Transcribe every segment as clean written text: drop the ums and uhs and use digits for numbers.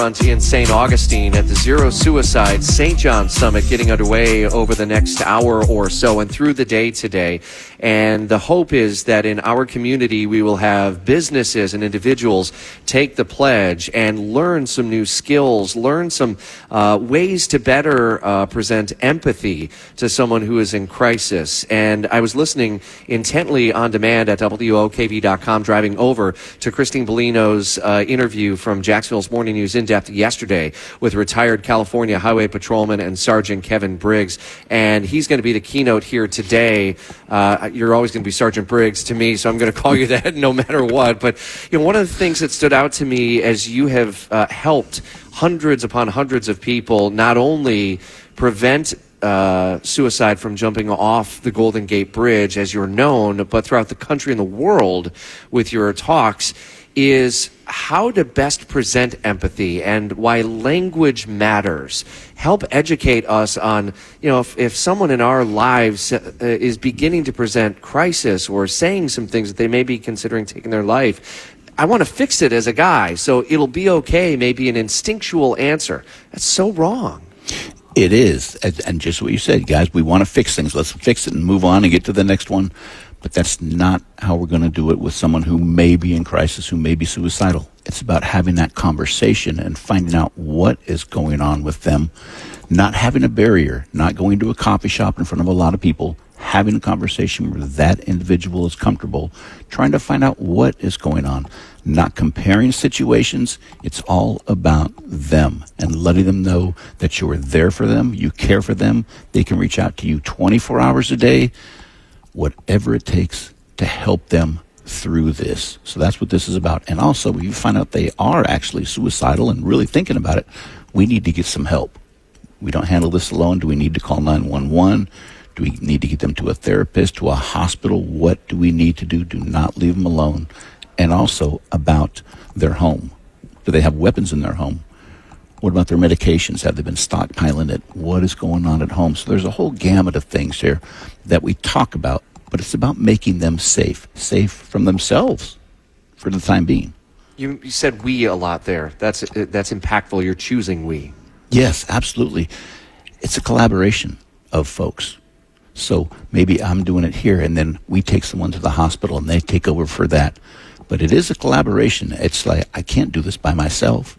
in St. Augustine at the Zero Suicide St. John Summit getting underway over the next hour or so and through the day today. And the hope is that in our community we will have businesses and individuals take the pledge and learn some new skills, learn some ways to better present empathy to someone who is in crisis. And I was listening intently on demand at WOKV.com driving over to Christine Bellino's interview from Jacksonville's Morning News In-Depth yesterday with retired California Highway Patrolman and Sergeant Kevin Briggs. And he's going to be the keynote here today. You're always going to be Sergeant Briggs to me, so I'm going to call you that no matter what. But one of the things that stood out to me as you have helped hundreds upon hundreds of people not only prevent suicide from jumping off the Golden Gate Bridge, as you're known, but throughout the country and the world with your talks, is how to best present empathy and why language matters. Help educate us on, if someone in our lives is beginning to present crisis or saying some things that they may be considering taking their life, I want to fix it as a guy, so it'll be okay, maybe an instinctual answer. That's so wrong. It is. And just what you said, guys, we want to fix things. Let's fix it and move on and get to the next one. But that's not how we're going to do it with someone who may be in crisis, who may be suicidal. It's about having that conversation and finding out what is going on with them, not having a barrier, not going to a coffee shop in front of a lot of people, having a conversation where that individual is comfortable, trying to find out what is going on, not comparing situations. It's all about them and letting them know that you are there for them, you care for them. They can reach out to you 24 hours a day, whatever it takes to help them through this. So that's what this is about. And also, if you find out they are actually suicidal and really thinking about it, we need to get some help. We don't handle this alone. Do we need to call 911? Do we need to get them to a therapist, to a hospital? What do we need to do? Do not leave them alone. And also about their home. Do they have weapons in their home? What about their medications? Have they been stockpiling it? What is going on at home? So there's a whole gamut of things here that we talk about, but it's about making them safe from themselves for the time being. You said we a lot there. That's impactful. You're choosing we. Yes, absolutely. It's a collaboration of folks. So maybe I'm doing it here, and then we take someone to the hospital, and they take over for that. But it is a collaboration. It's like, I can't do this by myself.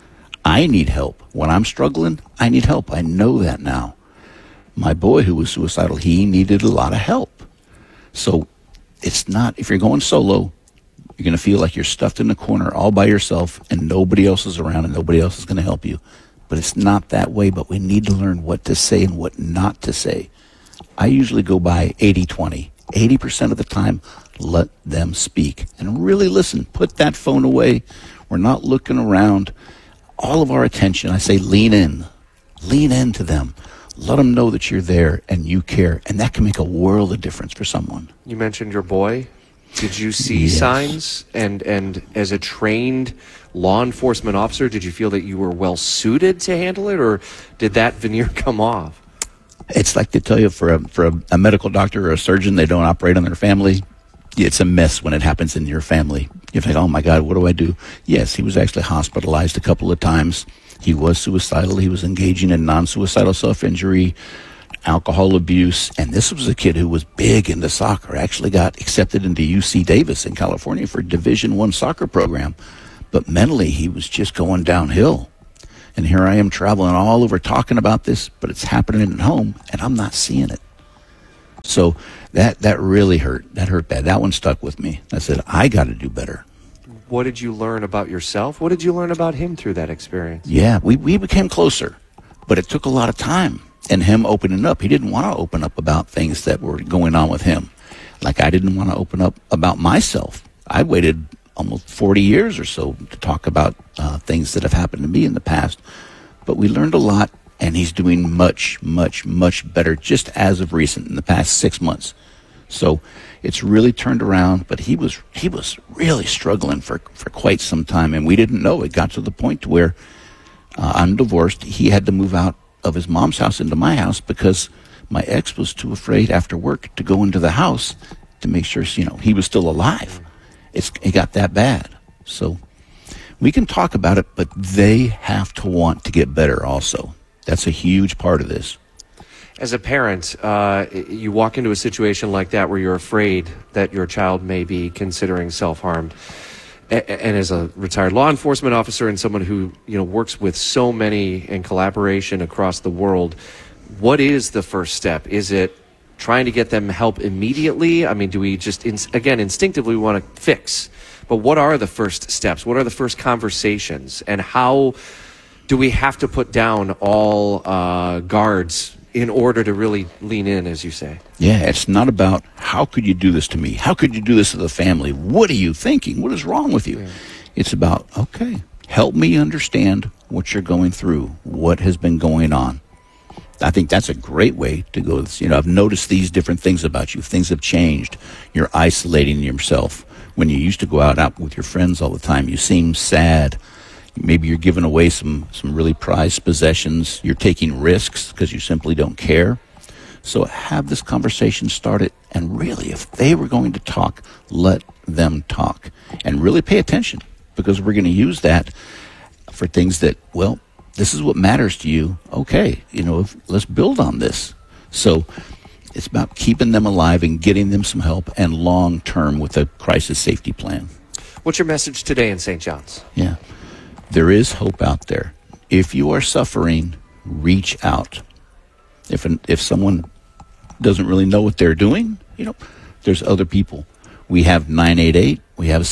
I need help. When I'm struggling, I need help. I know that now. My boy who was suicidal, he needed a lot of help. So it's not, if you're going solo, you're going to feel like you're stuffed in a corner all by yourself and nobody else is around and nobody else is going to help you. But it's not that way, but we need to learn what to say and what not to say. I usually go by 80-20. 80% of the time, let them speak and really listen. Put that phone away. We're not looking around. All of our attention, I say lean in. Lean into them. Let them know that you're there and you care. And that can make a world of difference for someone. You mentioned your boy. Did you see signs? And as a trained law enforcement officer, did you feel that you were well suited to handle it, or did that veneer come off? It's like they tell you for a medical doctor or a surgeon, they don't operate on their family. It's a mess when it happens in your family. You think, oh my God, what do I do? Yes, he was actually hospitalized a couple of times. He was suicidal. He was engaging in non-suicidal self-injury, alcohol abuse. And this was a kid who was big into soccer, actually got accepted into UC Davis in California for a Division I soccer program. But mentally, he was just going downhill. And here I am traveling all over talking about this, but it's happening at home, and I'm not seeing it. So that really hurt. That hurt bad. That one stuck with me. I said, I got to do better. What did you learn about yourself? What did you learn about him through that experience? Yeah, we became closer, but it took a lot of time. And him opening up, he didn't want to open up about things that were going on with him. Like I didn't want to open up about myself. I waited almost 40 years or so to talk about things that have happened to me in the past. But we learned a lot, and he's doing much, much, much better just as of recent, in the past 6 months. So it's really turned around, but he was really struggling for quite some time, and we didn't know. It got to the point to where I'm divorced. He had to move out of his mom's house into my house because my ex was too afraid after work to go into the house to make sure, he was still alive. It got that bad. So We can talk about it, but they have to want to get better also. That's a huge part of this. As a parent, you walk into a situation like that where you're afraid that your child may be considering self-harm. And as a retired law enforcement officer and someone who, works with so many in collaboration across the world, what is the first step? Is it trying to get them help immediately? I mean, do we just, instinctively we want to fix? But what are the first steps? What are the first conversations? And how do we have to put down all guards in order to really lean in, as you say? Yeah, it's not about how could you do this to me? How could you do this to the family? What are you thinking? What is wrong with you? Yeah. It's about, okay, help me understand what you're going through, what has been going on. I think that's a great way to go. I've noticed these different things about you. Things have changed. You're isolating yourself. When you used to go out with your friends all the time, you seem sad. Maybe you're giving away some really prized possessions. You're taking risks because you simply don't care. So have this conversation started, and really, if they were going to talk, let them talk. And really pay attention, because we're going to use that for things that, this is what matters to you. Okay, let's build on this. So it's about keeping them alive and getting them some help, and long-term with a crisis safety plan. What's your message today in St. John's? Yeah. There is hope out there. If you are suffering, reach out. If someone doesn't really know what they're doing, there's other people. We have 988, we have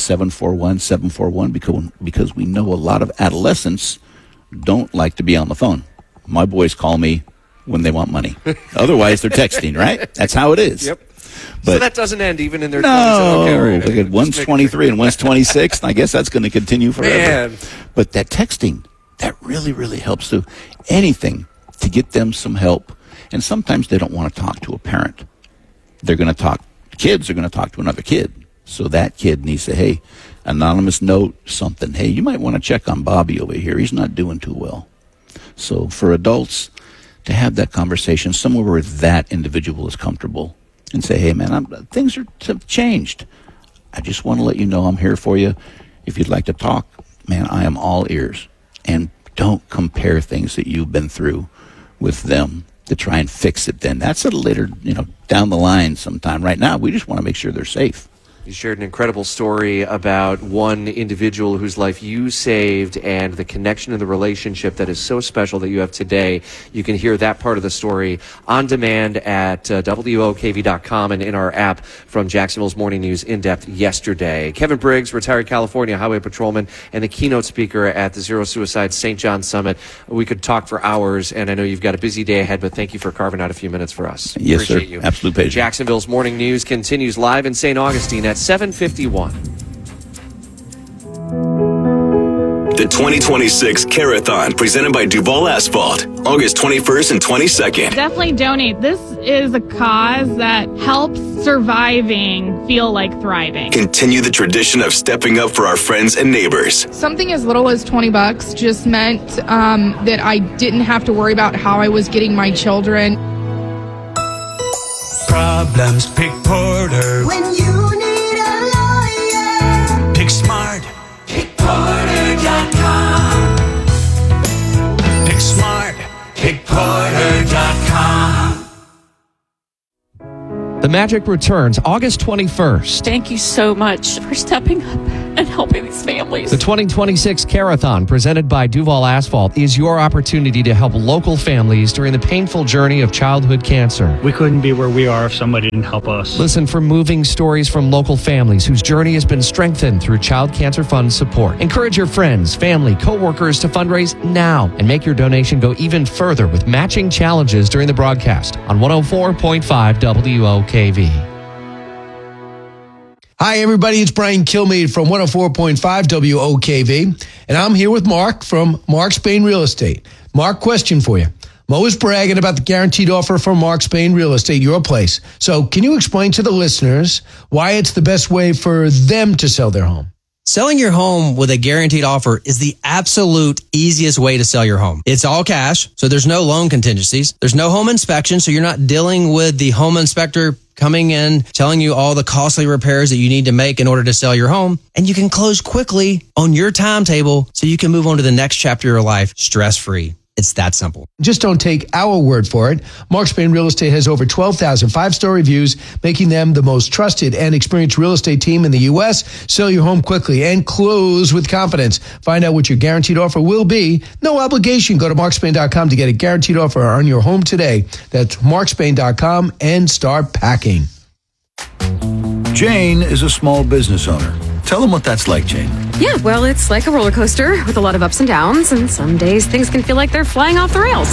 741-741, because we know a lot of adolescents don't like to be on the phone. My boys call me when they want money. Otherwise, they're texting, right? That's how it is. Yep. But so that doesn't end even in their 20s. No, Okay, right. One's 23 and one's 26, and I guess that's going to continue forever. Man. But that texting, that really, really helps to anything to get them some help. And sometimes they don't want to talk to a parent. They're going to talk, kids are going to talk to another kid. So that kid needs to, hey, anonymous note, something. Hey, you might want to check on Bobby over here. He's not doing too well. So for adults, to have that conversation somewhere where that individual is comfortable and say, hey, man, things have changed. I just want to let you know I'm here for you. If you'd like to talk, man, I am all ears. And don't compare things that you've been through with them to try and fix it then. That's a later, down the line sometime. Right now, we just want to make sure they're safe. You shared an incredible story about one individual whose life you saved and the connection and the relationship that is so special that you have today. You can hear that part of the story on demand at WOKV.com and in our app from Jacksonville's Morning News In-Depth yesterday. Kevin Briggs, retired California highway patrolman and the keynote speaker at the Zero Suicide St. John Summit. We could talk for hours, and I know you've got a busy day ahead, but thank you for carving out a few minutes for us. Yes, Appreciate sir. You. Absolute pleasure. Jacksonville's Morning News continues live in St. Augustine at 7:51. The 2026 Carathon, presented by Duval Asphalt, August 21st and 22nd. Definitely donate. This is a cause that helps surviving feel like thriving. Continue the tradition of stepping up for our friends and neighbors. Something as little as $20 just meant that I didn't have to worry about how I was getting my children. Problems, pick Porter. When you need a lawyer, Pick Smart. PickPorter.com. Pick Smart. PickPorter.com. The Magic returns August 21st. Thank you so much for stepping up and helping these families. The 2026 Carathon, presented by Duval Asphalt, is your opportunity to help local families during the painful journey of childhood cancer. We couldn't be where we are if somebody didn't help us. Listen for moving stories from local families whose journey has been strengthened through Child Cancer Fund support. Encourage your friends, family, co-workers to fundraise now and make your donation go even further with matching challenges during the broadcast on 104.5 WOKV. Hi, everybody. It's Brian Kilmeade from 104.5 WOKV, and I'm here with Mark from Mark Spain Real Estate. Mark, question for you. Mo is bragging about the guaranteed offer from Mark Spain Real Estate, your place. So can you explain to the listeners why it's the best way for them to sell their home? Selling your home with a guaranteed offer is the absolute easiest way to sell your home. It's all cash, so there's no loan contingencies. There's no home inspection, so you're not dealing with the home inspector coming in, telling you all the costly repairs that you need to make in order to sell your home, and you can close quickly on your timetable so you can move on to the next chapter of your life stress-free. It's that simple. Just don't take our word for it. Mark Spain Real Estate has over 12,000 five-star reviews, making them the most trusted and experienced real estate team in the U.S. Sell your home quickly and close with confidence. Find out what your guaranteed offer will be. No obligation. Go to markspain.com to get a guaranteed offer on your home today. That's markspain.com and start packing. Jane is a small business owner. Tell them what that's like, Jane. Yeah, well, it's like a roller coaster with a lot of ups and downs, and some days things can feel like they're flying off the rails.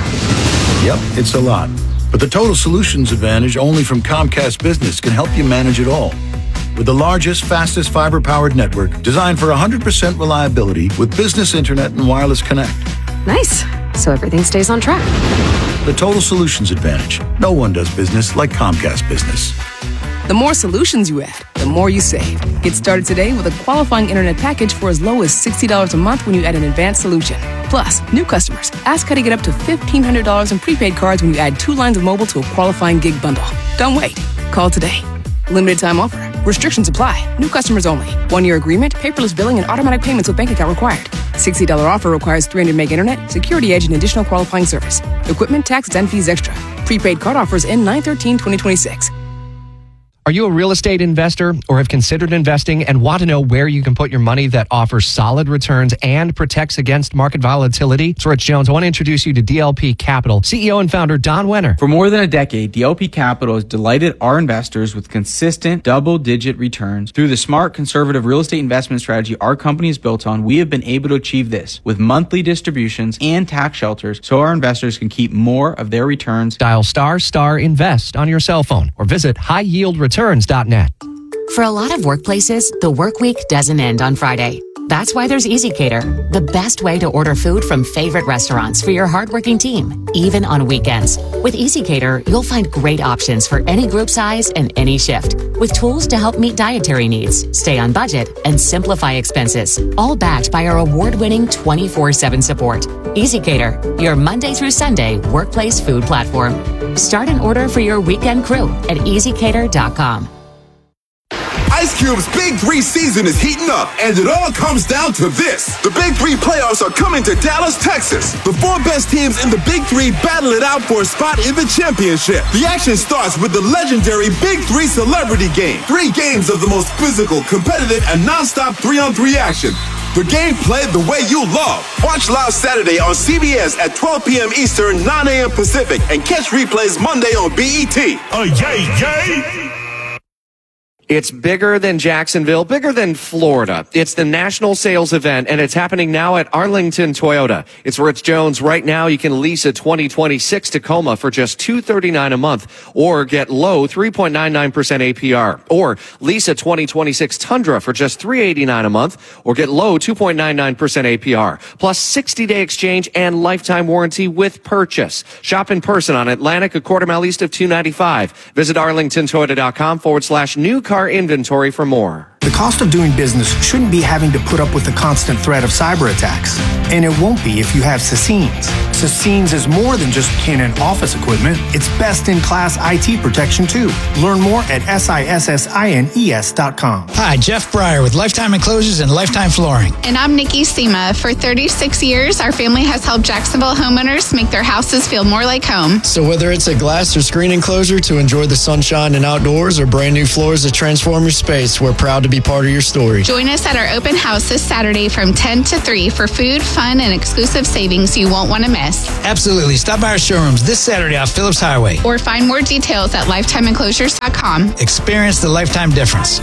Yep, it's a lot. But the Total Solutions Advantage only from Comcast Business can help you manage it all. With the largest, fastest fiber-powered network designed for 100% reliability with business internet and wireless connect. Nice. So everything stays on track. The Total Solutions Advantage. No one does business like Comcast Business. The more solutions you add, the more you save. Get started today with a qualifying internet package for as low as $60 a month when you add an advanced solution. Plus, new customers, ask how to get up to $1,500 in prepaid cards when you add 2 lines of mobile to a qualifying gig bundle. Don't wait. Call today. Limited time offer. Restrictions apply. New customers only. 1-year agreement, paperless billing, and automatic payments with bank account required. $60 offer requires 300 meg internet, security edge, and additional qualifying service. Equipment, taxes, and fees extra. Prepaid card offers end 9/13/2026. Are you a real estate investor or have considered investing and want to know where you can put your money that offers solid returns and protects against market volatility? It's Rich Jones. I want to introduce you to DLP Capital. CEO and founder Don Wenner. For more than a decade, DLP Capital has delighted our investors with consistent double-digit returns. Through the smart, conservative real estate investment strategy our company is built on, we have been able to achieve this with monthly distributions and tax shelters so our investors can keep more of their returns. Dial ** invest on your cell phone or visit highyieldreturns.net. For a lot of workplaces, the work week doesn't end on Friday. That's why there's EasyCater, the best way to order food from favorite restaurants for your hardworking team, even on weekends. With EasyCater, you'll find great options for any group size and any shift, with tools to help meet dietary needs, stay on budget, and simplify expenses, all backed by our award-winning 24/7 support. EasyCater, your Monday through Sunday workplace food platform. Start an order for your weekend crew at easycater.com. Ice Cube's Big 3 season is heating up, and it all comes down to this. The Big 3 playoffs are coming to Dallas, Texas. The 4 best teams in the Big 3 battle it out for a spot in the championship. The action starts with the legendary Big 3 Celebrity Game. 3 games of the most physical, competitive, and non-stop 3-on-3 action. The game played the way you love. Watch live Saturday on CBS at 12 p.m. Eastern, 9 a.m. Pacific, and catch replays Monday on BET. Yay! It's bigger than Jacksonville, bigger than Florida. It's the national sales event, and it's happening now at Arlington Toyota. It's Rich Jones. Right now, you can lease a 2026 Tacoma for just $239 a month, or get low 3.99% APR, or lease a 2026 Tundra for just $389 a month, or get low 2.99% APR, plus 60-day exchange and lifetime warranty with purchase. Shop in person on Atlantic, a quarter mile east of 295. Visit arlingtontoyota.com/new car inventory for more. The cost of doing business shouldn't be having to put up with the constant threat of cyber attacks. And it won't be if you have Sassines. Sassines is more than just Canon office equipment. It's best-in-class IT protection, too. Learn more at SISSINES.com. Hi, Jeff Breyer with Lifetime Enclosures and Lifetime Flooring. And I'm Nikki Sema. For 36 years, our family has helped Jacksonville homeowners make their houses feel more like home. So whether it's a glass or screen enclosure to enjoy the sunshine and outdoors, or brand new floors to transform your space, we're proud to be part of your story. Join us at our open house this Saturday from 10 to 3 for food, fun, and exclusive savings you won't want to miss. Absolutely. Stop by our showrooms this Saturday off Phillips Highway. Or find more details at lifetimeenclosures.com. Experience the Lifetime difference.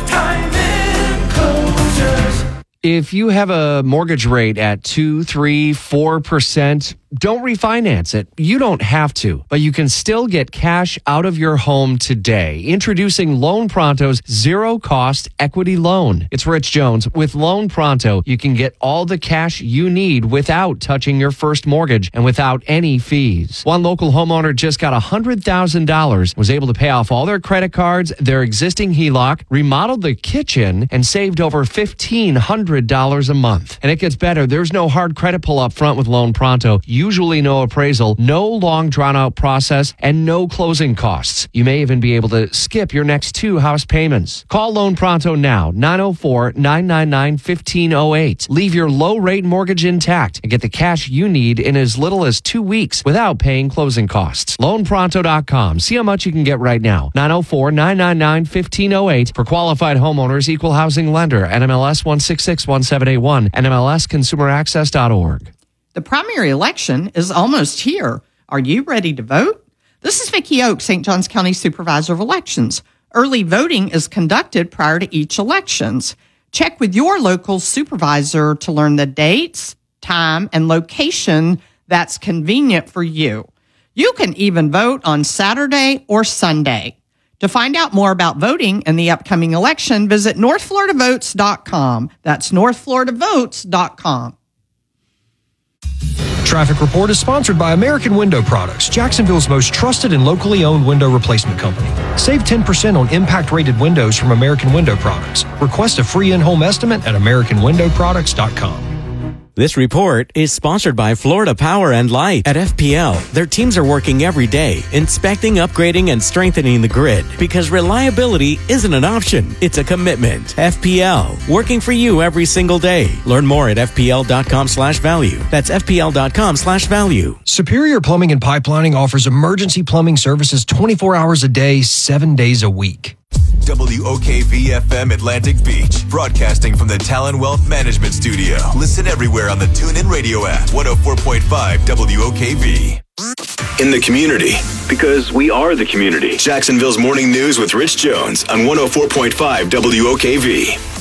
If you have a mortgage rate at 2%, 3%, 4%, don't refinance it. You don't have to, but you can still get cash out of your home today. Introducing Loan Pronto's zero-cost equity loan. It's Rich Jones. With Loan Pronto, you can get all the cash you need without touching your first mortgage and without any fees. One local homeowner just got $100,000, was able to pay off all their credit cards, their existing HELOC, remodeled the kitchen, and saved over $1,500 a month. And it gets better. There's no hard credit pull up front with Loan Pronto. You usually no appraisal, no long drawn-out process, and no closing costs. You may even be able to skip your next 2 house payments. Call Loan Pronto now, 904-999-1508. Leave your low-rate mortgage intact and get the cash you need in as little as 2 weeks without paying closing costs. LoanPronto.com. See how much you can get right now. 904-999-1508 for qualified homeowners, equal housing lender, NMLS 1661781, NMLSconsumeraccess.org. The primary election is almost here. Are you ready to vote? This is Vicki Oak, St. Johns County Supervisor of Elections. Early voting is conducted prior to each elections. Check with your local supervisor to learn the dates, time, and location that's convenient for you. You can even vote on Saturday or Sunday. To find out more about voting in the upcoming election, visit northfloridavotes.com. That's northfloridavotes.com. Traffic Report is sponsored by American Window Products, Jacksonville's most trusted and locally owned window replacement company. Save 10% on impact-rated windows from American Window Products. Request a free in-home estimate at AmericanWindowProducts.com. This report is sponsored by Florida Power and Light. At FPL, their teams are working every day, inspecting, upgrading, and strengthening the grid, because reliability isn't an option, it's a commitment. FPL, working for you every single day. Learn more at fpl.com/value. That's fpl.com/value. Superior Plumbing and Pipelining offers emergency plumbing services 24 hours a day, 7 days a week. WOKV-FM Atlantic Beach, broadcasting from the Talon Wealth Management Studio. Listen everywhere on the TuneIn Radio app, 104.5 WOKV. In the community, because we are the community. Jacksonville's Morning News with Rich Jones on 104.5 WOKV.